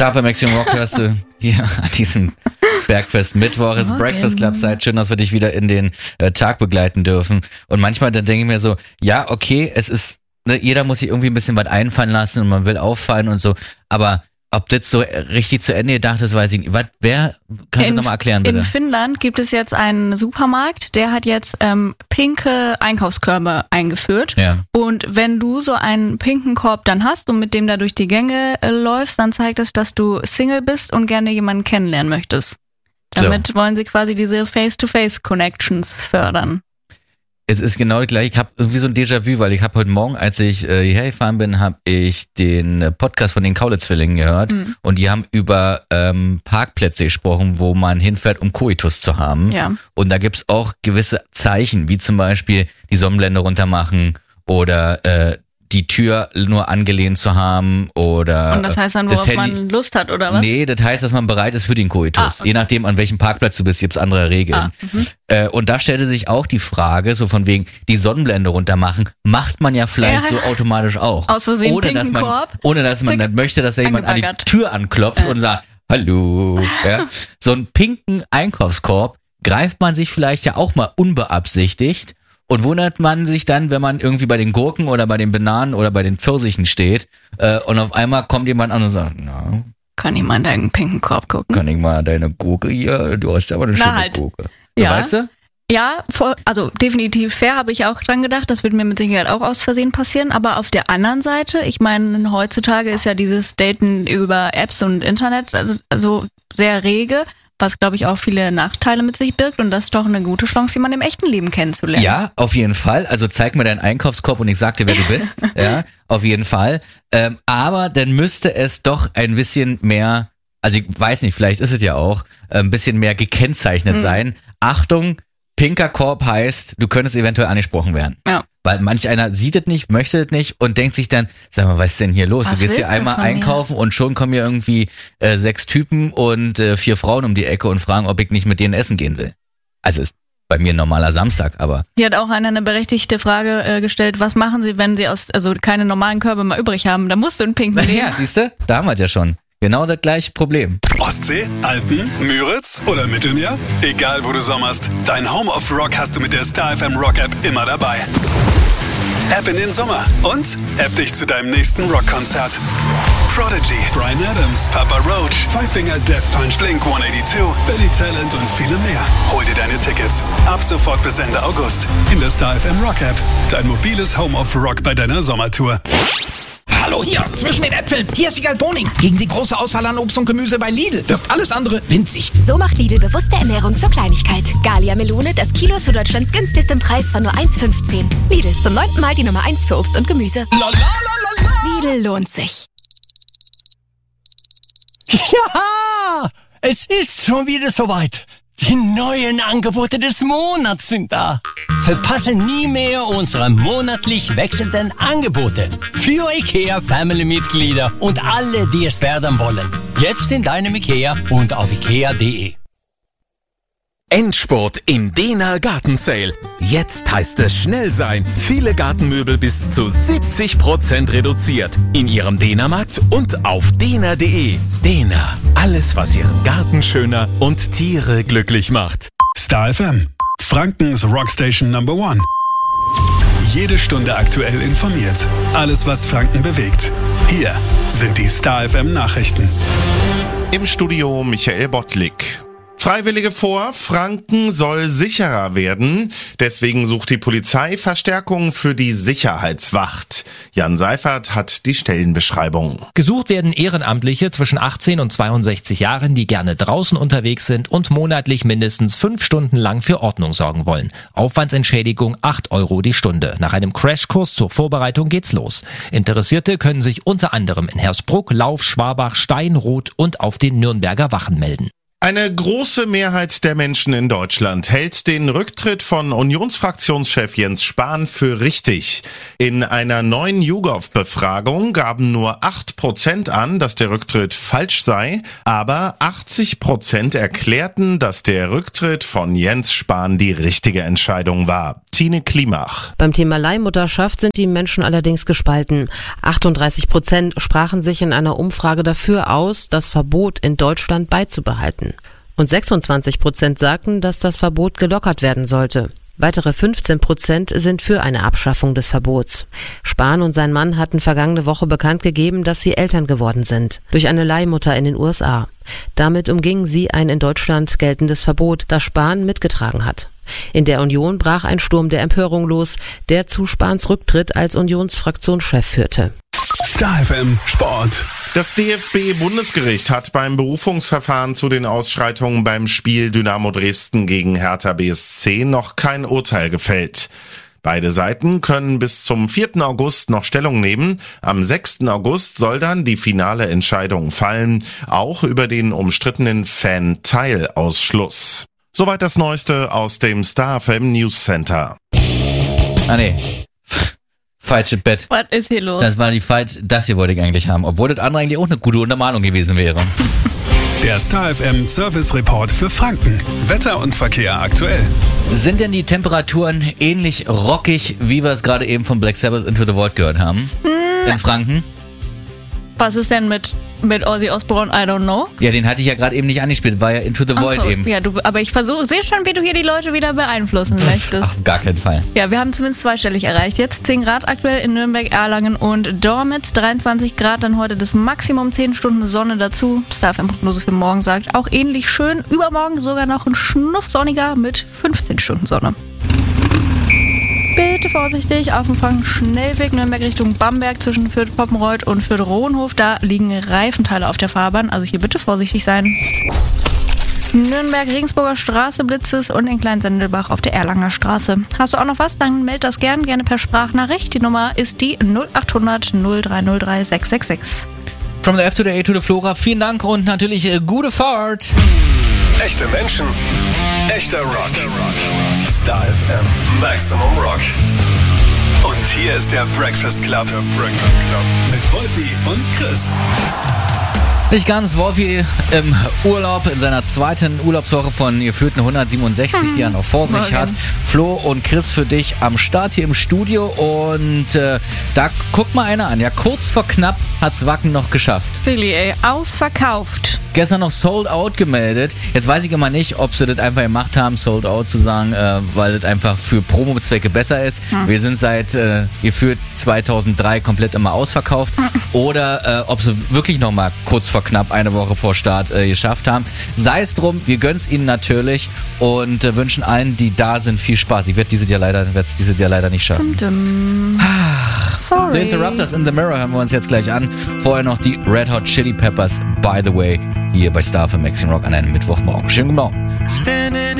Star FM Extreme Rock hörst du hier an diesem Bergfest Mittwoch. Ist Breakfast Club Zeit. Schön, dass wir dich wieder in den Tag begleiten dürfen. Und manchmal dann denke ich mir so, ja, okay, es ist, ne, jeder muss sich irgendwie ein bisschen was einfallen lassen und man will auffallen und so. Aber ob das so richtig zu Ende gedacht ist, weiß ich nicht. Kannst du nochmal erklären, bitte? In Finnland gibt es jetzt einen Supermarkt, der hat jetzt pinke Einkaufskörbe eingeführt. Ja. Und wenn du so einen pinken Korb dann hast und mit dem da durch die Gänge läufst, dann zeigt es, dass du Single bist und gerne jemanden kennenlernen möchtest. Damit wollen sie quasi diese Face-to-Face-Connections fördern. Es ist genau das gleiche. Ich habe irgendwie so ein Déjà-vu, weil ich habe heute Morgen, als ich hierher gefahren bin, habe ich den Podcast von den Kaulitz-Zwillingen gehört und die haben über Parkplätze gesprochen, wo man hinfährt, um Koitus zu haben. Ja. Und da gibt's auch gewisse Zeichen, wie zum Beispiel die Sonnenblende runtermachen oder die Tür nur angelehnt zu haben oder und das heißt dann, worauf man Lust hat, oder was? Nee, das heißt, dass man bereit ist für den Koitus. Okay. Je nachdem, an welchem Parkplatz du bist, gibt's andere Regeln. Und da stellte sich auch die Frage, so von wegen, die Sonnenblende runtermachen, macht man ja vielleicht so automatisch auch. Aus Versehen pinken Korb. Ohne dass man dann möchte, dass da jemand an die Tür anklopft und sagt, hallo. Ja. So einen pinken Einkaufskorb greift man sich vielleicht ja auch mal unbeabsichtigt. Und wundert man sich dann, wenn man irgendwie bei den Gurken oder bei den Bananen oder bei den Pfirsichen steht und auf einmal kommt jemand an und sagt, na, kann ich mal in deinen pinken Korb gucken? Kann ich mal deine Gurke hier? Du hast aber eine schöne Gurke. Ja. Weißt du? Ja, also definitiv fair, habe ich auch dran gedacht. Das wird mir mit Sicherheit auch aus Versehen passieren. Aber auf der anderen Seite, ich meine, heutzutage ist ja dieses Daten über Apps und Internet also sehr rege, was, glaube ich, auch viele Nachteile mit sich birgt. Und das ist doch eine gute Chance, jemanden im echten Leben kennenzulernen. Ja, auf jeden Fall. Also zeig mir deinen Einkaufskorb und ich sag dir, wer du bist. Ja, auf jeden Fall. Aber dann müsste es doch ein bisschen mehr, also ich weiß nicht, vielleicht ist es ja auch, ein bisschen mehr gekennzeichnet sein. Achtung, pinker Korb heißt, du könntest eventuell angesprochen werden. Ja. Weil manch einer sieht es nicht, möchte es nicht und denkt sich dann, sag mal, was ist denn hier los? Du gehst hier einmal einkaufen und schon kommen hier irgendwie 6 Typen und 4 Frauen um die Ecke und fragen, ob ich nicht mit denen essen gehen will. Also ist bei mir ein normaler Samstag, aber... Hier hat auch einer eine berechtigte Frage gestellt, was machen Sie, wenn Sie keine normalen Körbe mal übrig haben? Da musst du einen pinken nehmen. Ja, siehst du? Da haben wir es ja schon. Genau das gleiche Problem. Ostsee, Alpen, Müritz oder Mittelmeer? Egal wo du sommerst, dein Home of Rock hast du mit der Star FM Rock App immer dabei. App in den Sommer und App dich zu deinem nächsten Rockkonzert. Prodigy, Bryan Adams, Papa Roach, Five Finger Death Punch, Blink-182, Billy Talent und viele mehr. Hol dir deine Tickets ab sofort bis Ende August in der Star FM Rock App. Dein mobiles Home of Rock bei deiner Sommertour. Hallo hier, zwischen den Äpfeln. Hier ist Wiegald Boning. Gegen die große Auswahl an Obst und Gemüse bei Lidl wirkt alles andere winzig. So macht Lidl bewusste Ernährung zur Kleinigkeit. Galia Melone, das Kilo zu Deutschlands günstigstem Preis von nur 1,15. Lidl, zum 9. Mal die Nummer 1 für Obst und Gemüse. Lidl lohnt sich. Ja, es ist schon wieder soweit. Die neuen Angebote des Monats sind da. Verpasse nie mehr unsere monatlich wechselnden Angebote für IKEA Family-Mitglieder und alle, die es werden wollen. Jetzt in deinem IKEA und auf ikea.de. Endspurt im Dena Garten Sale. Jetzt heißt es schnell sein. Viele Gartenmöbel bis zu 70% reduziert. In Ihrem Dena-Markt und auf dena.de. Dena. Alles, was Ihren Garten schöner und Tiere glücklich macht. Star FM. Frankens Rockstation Number 1. Jede Stunde aktuell informiert. Alles, was Franken bewegt. Hier sind die Star FM Nachrichten. Im Studio Michael Bottlik. Freiwillige vor, Franken soll sicherer werden. Deswegen sucht die Polizei Verstärkung für die Sicherheitswacht. Jan Seifert hat die Stellenbeschreibung. Gesucht werden Ehrenamtliche zwischen 18 und 62 Jahren, die gerne draußen unterwegs sind und monatlich mindestens 5 Stunden lang für Ordnung sorgen wollen. Aufwandsentschädigung 8 € die Stunde. Nach einem Crashkurs zur Vorbereitung geht's los. Interessierte können sich unter anderem in Hersbruck, Lauf, Schwabach, Steinroth und auf den Nürnberger Wachen melden. Eine große Mehrheit der Menschen in Deutschland hält den Rücktritt von Unionsfraktionschef Jens Spahn für richtig. In einer neuen YouGov-Befragung gaben nur 8% an, dass der Rücktritt falsch sei, aber 80% erklärten, dass der Rücktritt von Jens Spahn die richtige Entscheidung war. Tine Klimach. Beim Thema Leihmutterschaft sind die Menschen allerdings gespalten. 38% sprachen sich in einer Umfrage dafür aus, das Verbot in Deutschland beizubehalten. Und 26% sagten, dass das Verbot gelockert werden sollte. Weitere 15% sind für eine Abschaffung des Verbots. Spahn und sein Mann hatten vergangene Woche bekannt gegeben, dass sie Eltern geworden sind. Durch eine Leihmutter in den USA. Damit umgingen sie ein in Deutschland geltendes Verbot, das Spahn mitgetragen hat. In der Union brach ein Sturm der Empörung los, der zu Spahns Rücktritt als Unionsfraktionschef führte. Star FM Sport. Das DFB-Bundesgericht hat beim Berufungsverfahren zu den Ausschreitungen beim Spiel Dynamo Dresden gegen Hertha BSC noch kein Urteil gefällt. Beide Seiten können bis zum 4. August noch Stellung nehmen. Am 6. August soll dann die finale Entscheidung fallen, auch über den umstrittenen Fan-Teilausschluss. Soweit das Neueste aus dem Star FM News Center. Ah nee. Falsche Bett. Was ist hier los? Das war das hier wollte ich eigentlich haben, obwohl das andere eigentlich auch eine gute Untermalung gewesen wäre. Der Star FM Service Report für Franken. Wetter und Verkehr aktuell. Sind denn die Temperaturen ähnlich rockig, wie wir es gerade eben von Black Sabbath Into the Void gehört haben? In Franken? Was ist denn mit Ozzy Osbourne, I don't know? Ja, den hatte ich ja gerade eben nicht angespielt, war ja Into the Void eben. Ja, aber ich sehe schon, wie du hier die Leute wieder beeinflussen möchtest. Ach, auf gar keinen Fall. Ja, wir haben zumindest zweistellig erreicht. Jetzt 10 Grad aktuell in Nürnberg, Erlangen und Dormitz. 23 Grad, dann heute das Maximum 10 Stunden Sonne dazu. Star FM Prognose für morgen sagt auch ähnlich schön. Übermorgen sogar noch ein Schnuff sonniger mit 15 Stunden Sonne. Bitte vorsichtig auf dem Franken-Schnellweg Nürnberg Richtung Bamberg zwischen Fürth-Poppenreuth und Fürth-Rohenhof. Da liegen Reifenteile auf der Fahrbahn, also hier bitte vorsichtig sein. Nürnberg-Regensburger Straße Blitzes und in Kleinsendelbach auf der Erlanger Straße. Hast du auch noch was? Dann meld das gerne per Sprachnachricht. Die Nummer ist die 0800 0303 666. From the F to the A to the Flora, vielen Dank und natürlich gute Fahrt. Echte Menschen, echter Rock. Star FM Maximum Rock. Und hier ist der Breakfast Club. Mit Wolfi und Chris. Nicht ganz, Wolfi im Urlaub, in seiner zweiten Urlaubswoche von gefühlten 167, die er noch vor sich hat. Flo und Chris für dich am Start hier im Studio und da guckt mal einer an. Ja, kurz vor knapp hat's Wacken noch geschafft. Billy, ey, ausverkauft. Gestern noch Sold Out gemeldet. Jetzt weiß ich immer nicht, ob sie das einfach gemacht haben, Sold Out zu sagen, weil das einfach für Promo-Zwecke besser ist. Wir sind seit gefühlt 2003 komplett immer ausverkauft. Oder ob sie wirklich nochmal kurz vor knapp eine Woche vor Start geschafft haben. Sei es drum, wir gönnen's ihnen natürlich und wünschen allen, die da sind, viel Spaß. Ich werde dieses Jahr leider nicht schaffen. Sorry. The Interrupters in the Mirror hören wir uns jetzt gleich an. Vorher noch die Red Hot Chili Peppers, by the way, hier bei Star FM Maximum Rock an einem Mittwochmorgen. Schönen guten Morgen.